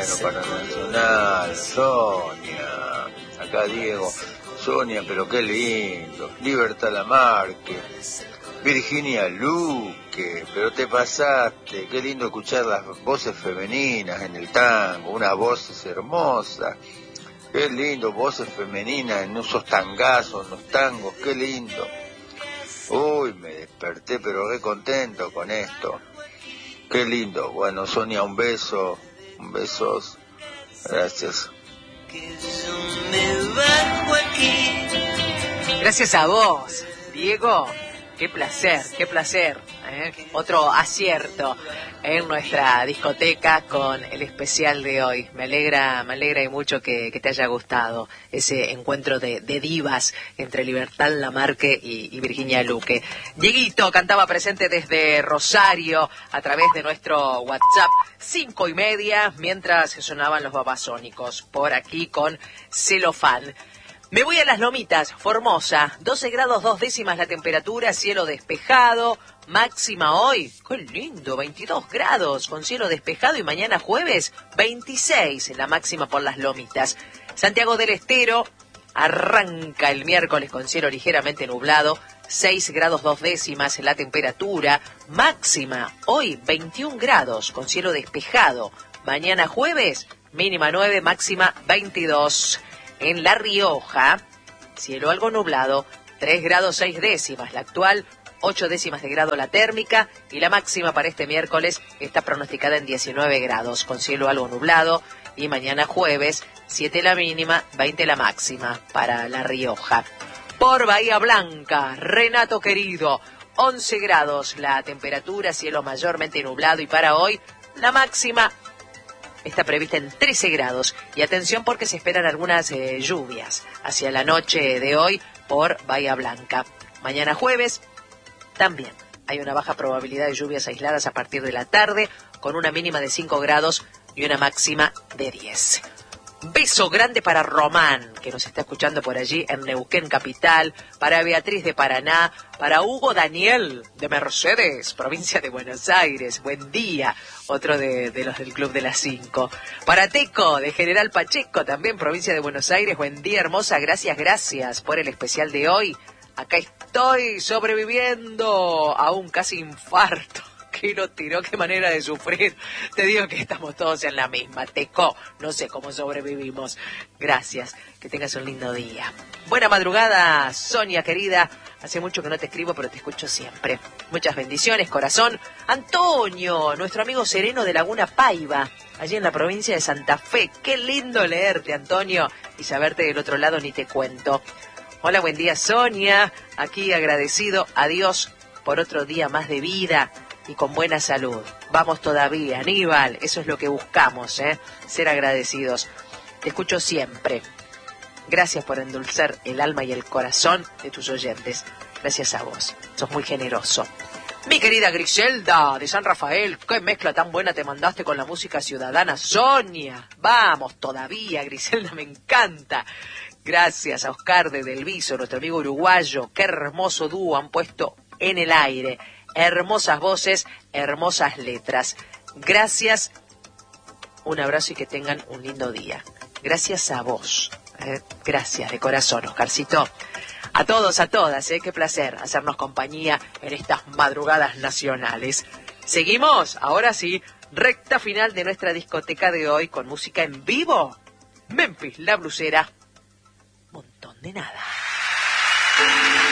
bueno para Nacional, Sonia. Acá Diego. Sonia, pero qué lindo. Libertad Lamarque. Virginia Luque, pero te pasaste. Qué lindo escuchar las voces femeninas en el tango. Unas voces hermosas. Qué lindo, voces femeninas en esos tangazos, en los tangos. Qué lindo. Uy, me desperté, pero re contento con esto. Qué lindo. Bueno, Sonia, un beso. Un beso. Gracias. Gracias a vos, Diego. Qué placer, qué placer. Otro acierto en nuestra discoteca con el especial de hoy. Me alegra y mucho que te haya gustado ese encuentro de divas entre Libertad Lamarque y Virginia Luque. Dieguito cantaba presente desde Rosario a través de nuestro WhatsApp 5:30 mientras sonaban los babasónicos por aquí con Celofán. Me voy a las Lomitas, Formosa, 12 grados 2 décimas la temperatura, cielo despejado, máxima hoy, qué lindo, 22 grados con cielo despejado y mañana jueves 26 la máxima por las Lomitas. Santiago del Estero arranca el miércoles con cielo ligeramente nublado, 6 grados 2 décimas la temperatura, máxima hoy 21 grados con cielo despejado, mañana jueves mínima 9, máxima 22. En La Rioja, cielo algo nublado, 3 grados 6 décimas la actual, 8 décimas de grado la térmica y la máxima para este miércoles está pronosticada en 19 grados, con cielo algo nublado y mañana jueves, 7 la mínima, 20 la máxima para La Rioja. Por Bahía Blanca, Renato querido, 11 grados la temperatura, cielo mayormente nublado y para hoy la máxima está prevista en 13 grados. Y atención porque se esperan algunas lluvias hacia la noche de hoy por Bahía Blanca. Mañana jueves también hay una baja probabilidad de lluvias aisladas a partir de la tarde, con una mínima de 5 grados y una máxima de 10. Beso grande para Román, que nos está escuchando por allí en Neuquén Capital, para Beatriz de Paraná, para Hugo Daniel de Mercedes, provincia de Buenos Aires, buen día, otro de los del Club de las 5. Para Teco de General Pacheco, también provincia de Buenos Aires, buen día hermosa, gracias por el especial de hoy. Acá estoy sobreviviendo a un casi infarto. Que lo tiró, qué manera de sufrir. Te digo que estamos todos en la misma. Teco, no sé cómo sobrevivimos. Gracias, que tengas un lindo día. Buena madrugada, Sonia querida. Hace mucho que no te escribo, pero te escucho siempre. Muchas bendiciones, corazón. Antonio, nuestro amigo sereno de Laguna Paiva, allí en la provincia de Santa Fe. Qué lindo leerte, Antonio, y saberte del otro lado ni te cuento. Hola, buen día, Sonia. Aquí agradecido a Dios por otro día más de vida y con buena salud. Vamos todavía, Aníbal, eso es lo que buscamos, ser agradecidos. Te escucho siempre. Gracias por endulzar el alma y el corazón de tus oyentes. Gracias a vos, sos muy generoso. Mi querida Griselda de San Rafael, qué mezcla tan buena te mandaste con la música ciudadana, Sonia. Vamos todavía, Griselda, me encanta. Gracias a Oscar de Delviso, nuestro amigo uruguayo, qué hermoso dúo han puesto en el aire. Hermosas voces, hermosas letras. Gracias, un abrazo y que tengan un lindo día. Gracias a vos. Gracias de corazón, Oscarcito. A todos, a todas, qué placer hacernos compañía en estas madrugadas nacionales. Seguimos, ahora sí, recta final de nuestra discoteca de hoy con música en vivo. Memphis, la blusera. Montón de nada.